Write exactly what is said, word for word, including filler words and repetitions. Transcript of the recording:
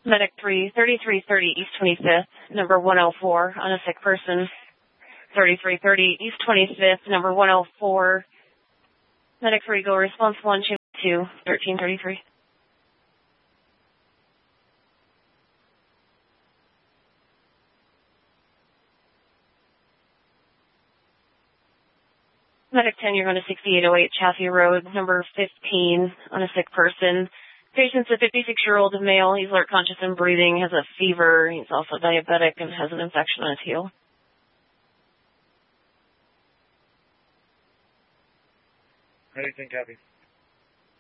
Medic three, thirty-three thirty East twenty-fifth, number one oh four, on a sick person. thirty-three thirty East twenty-fifth, number one oh four. Medic three, go response one, channel two, thirteen thirty-three. Medic ten, you're going to sixty-eight oh eight Chaffee Road, number fifteen, on a sick person. Patient's a fifty-six-year-old male. He's alert, conscious, and breathing, has a fever. He's also diabetic and has an infection on his heel. Anything, Kathy?